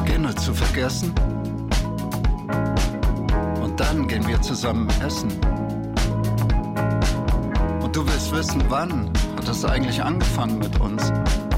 Beginne zu vergessen. Und dann gehen wir zusammen essen. Und du willst wissen, wann hat es eigentlich angefangen mit uns?